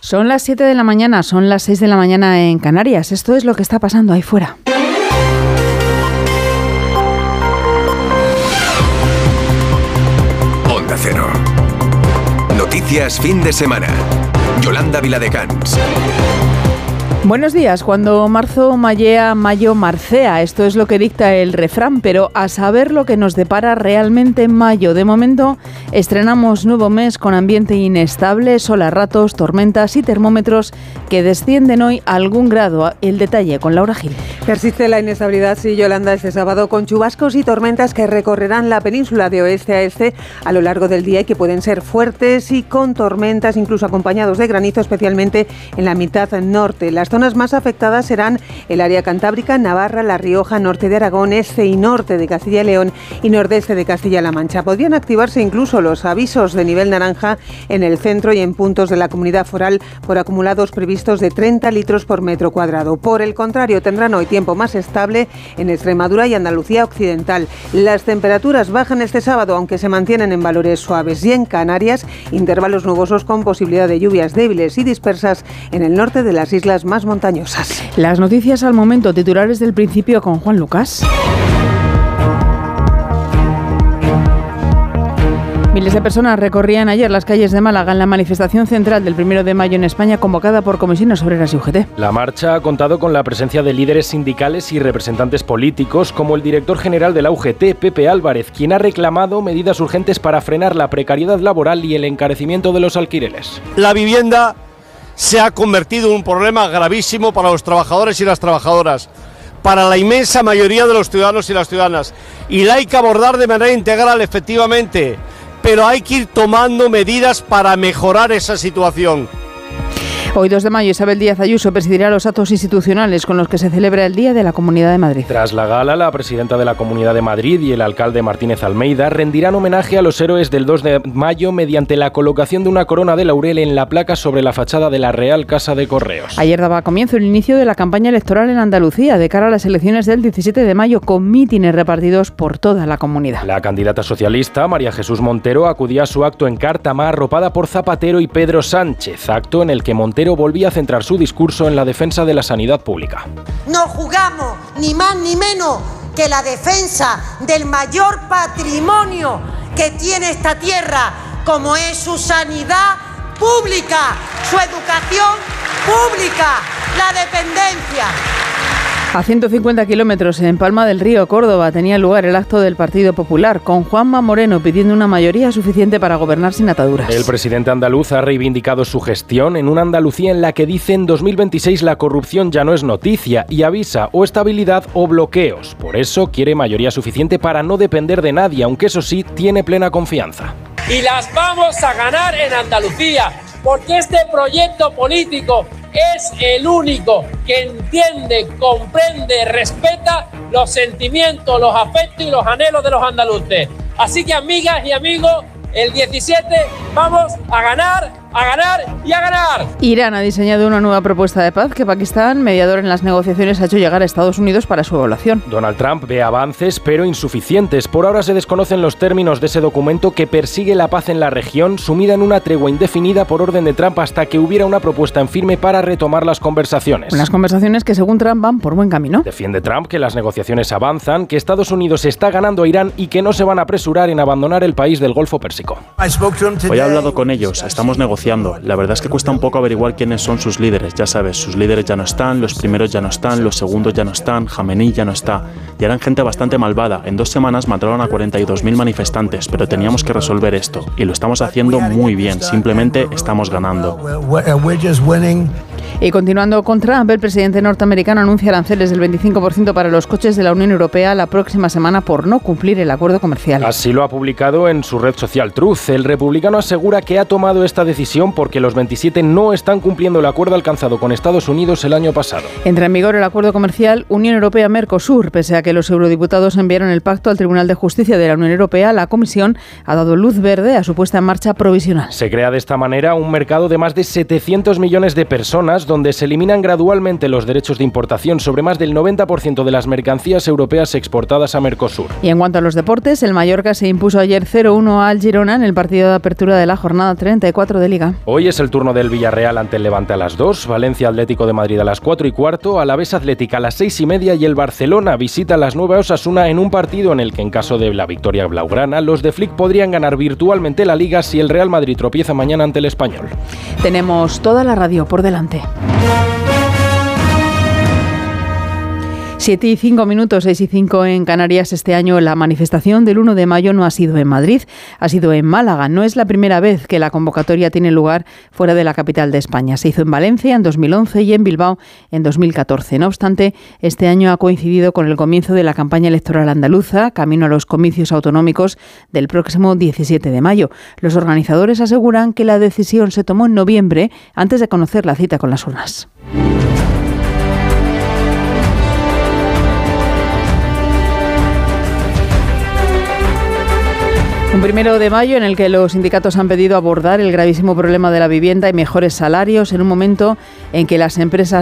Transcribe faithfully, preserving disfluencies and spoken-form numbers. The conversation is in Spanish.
Son las siete de la mañana, son las seis de la mañana en Canarias. Esto es lo que está pasando ahí fuera. Onda Cero. Noticias fin de semana. Yolanda Viladecans. Buenos días. Cuando marzo mallea, mayo marcea. Esto es lo que dicta el refrán, pero a saber lo que nos depara realmente en mayo. De momento, estrenamos nuevo mes con ambiente inestable, sol a ratos, tormentas y termómetros que descienden hoy a algún grado. El detalle con Laura Gil. Persiste la inestabilidad, sí, Yolanda, este sábado con chubascos y tormentas que recorrerán la península de oeste a este a lo largo del día y que pueden ser fuertes y con tormentas, incluso acompañados de granizo, especialmente en la mitad norte. Las zonas más afectadas serán el área cantábrica, Navarra, La Rioja, norte de Aragón, este y norte de Castilla y León y nordeste de Castilla-La Mancha. Podrían activarse incluso los avisos de nivel naranja en el centro y en puntos de la comunidad foral por acumulados previstos de treinta litros por metro cuadrado. Por el contrario, tendrán hoy tiempo más estable en Extremadura y Andalucía occidental. Las temperaturas bajan este sábado, aunque se mantienen en valores suaves, y en Canarias, intervalos nubosos con posibilidad de lluvias débiles y dispersas en el norte de las islas más montañosas. Las noticias al momento, titulares del principio con Juan Lucas. Miles de personas recorrían ayer las calles de Málaga en la manifestación central del primero de mayo en España convocada por Comisiones Obreras y U G T. La marcha ha contado con la presencia de líderes sindicales y representantes políticos como el director general de la U G T, Pepe Álvarez, quien ha reclamado medidas urgentes para frenar la precariedad laboral y el encarecimiento de los alquileres. La vivienda se ha convertido en un problema gravísimo para los trabajadores y las trabajadoras, para la inmensa mayoría de los ciudadanos y las ciudadanas, y la hay que abordar de manera integral, efectivamente, pero hay que ir tomando medidas para mejorar esa situación. Hoy, dos de mayo, Isabel Díaz Ayuso presidirá los actos institucionales con los que se celebra el Día de la Comunidad de Madrid. Tras la gala, la presidenta de la Comunidad de Madrid y el alcalde Martínez Almeida rendirán homenaje a los héroes del dos de mayo mediante la colocación de una corona de laurel en la placa sobre la fachada de la Real Casa de Correos. Ayer daba comienzo el inicio de la campaña electoral en Andalucía de cara a las elecciones del diecisiete de mayo con mítines repartidos por toda la comunidad. La candidata socialista, María Jesús Montero, acudía a su acto en Cártama arropada por Zapatero y Pedro Sánchez, acto en el que Montero volvía a centrar su discurso en la defensa de la sanidad pública. No jugamos ni más ni menos que la defensa del mayor patrimonio que tiene esta tierra, como es su sanidad pública, su educación pública, la dependencia. A ciento cincuenta kilómetros en Palma del Río, Córdoba, tenía lugar el acto del Partido Popular, con Juanma Moreno pidiendo una mayoría suficiente para gobernar sin ataduras. El presidente andaluz ha reivindicado su gestión en una Andalucía en la que dice en dos mil veintiséis la corrupción ya no es noticia y avisa o estabilidad o bloqueos. Por eso quiere mayoría suficiente para no depender de nadie, aunque eso sí, tiene plena confianza. Y las vamos a ganar en Andalucía, porque este proyecto político es el único que entiende, comprende, respeta los sentimientos, los afectos y los anhelos de los andaluces. Así que, amigas y amigos, el diecisiete vamos a ganar, a ganar y a ganar. Irán ha diseñado una nueva propuesta de paz que Pakistán, mediador en las negociaciones, ha hecho llegar a Estados Unidos para su evaluación. Donald Trump ve avances, pero insuficientes. Por ahora se desconocen los términos de ese documento que persigue la paz en la región, sumida en una tregua indefinida por orden de Trump hasta que hubiera una propuesta en firme para retomar las conversaciones. Unas conversaciones que, según Trump, van por buen camino. Defiende Trump que las negociaciones avanzan, que Estados Unidos está ganando a Irán y que no se van a apresurar en abandonar el país del Golfo Pérsico. Hoy he hablado con ellos, estamos negociando. La verdad es que cuesta un poco averiguar quiénes son sus líderes. Ya sabes, sus líderes ya no están, los primeros ya no están, los segundos ya no están, Jamenei ya no está. Y eran gente bastante malvada. En dos semanas mataron a cuarenta y dos mil manifestantes, pero teníamos que resolver esto. Y lo estamos haciendo muy bien, simplemente estamos ganando. Y continuando con Trump, el presidente norteamericano anuncia aranceles del veinticinco por ciento para los coches de la Unión Europea la próxima semana por no cumplir el acuerdo comercial. Así lo ha publicado en su red social Truth. El republicano asegura que ha tomado esta decisión porque los veintisiete no están cumpliendo el acuerdo alcanzado con Estados Unidos el año pasado. Entra en vigor el acuerdo comercial Unión Europea-Mercosur. Pese a que los eurodiputados enviaron el pacto al Tribunal de Justicia de la Unión Europea, la Comisión ha dado luz verde a su puesta en marcha provisional. Se crea de esta manera un mercado de más de setecientos millones de personas, Plus, donde se eliminan gradualmente los derechos de importación sobre más del noventa por ciento de las mercancías europeas exportadas a Mercosur. Y en cuanto a los deportes, el Mallorca se impuso ayer cero uno al Girona en el partido de apertura de la jornada treinta y cuatro de Liga. Hoy es el turno del Villarreal ante el Levante a las dos, Valencia Atlético de Madrid a las cuatro y cuarto, Alavés Atlética a las seis y media y el Barcelona visita las nueve Osasuna en un partido en el que, en caso de la victoria blaugrana, los de Flick podrían ganar virtualmente la Liga si el Real Madrid tropieza mañana ante el Español. Tenemos toda la radio por delante. Siete y cinco minutos, seis y cinco en Canarias. Este año la manifestación del uno de mayo no ha sido en Madrid, ha sido en Málaga. No es la primera vez que la convocatoria tiene lugar fuera de la capital de España. Se hizo en Valencia en dos mil once y en Bilbao en dos mil catorce. No obstante, este año ha coincidido con el comienzo de la campaña electoral andaluza, camino a los comicios autonómicos del próximo diecisiete de mayo. Los organizadores aseguran que la decisión se tomó en noviembre, antes de conocer la cita con las urnas. Un primero de mayo en el que los sindicatos han pedido abordar el gravísimo problema de la vivienda y mejores salarios en un momento en que las empresas